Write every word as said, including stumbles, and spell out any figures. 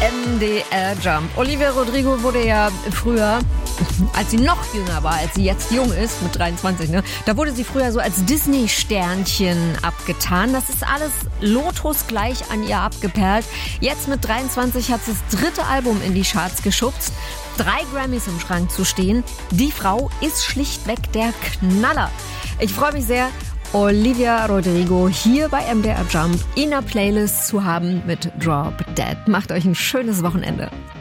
M D R Jump. Olivia Rodrigo wurde ja früher, als sie noch jünger war, als sie jetzt jung ist, mit dreiundzwanzig, ne, da wurde sie früher so als Disney-Sternchen abgetan. Das ist alles Lotus gleich an ihr abgeperlt. Jetzt mit dreiundzwanzig hat sie das dritte Album in die Charts geschubst. Drei Grammys im Schrank zu stehen. Die Frau ist schlichtweg der Knaller. Ich freue mich sehr, Olivia Rodrigo hier bei M D R Jump in der Playlist zu haben mit Drop Dead. Macht euch ein schönes Wochenende.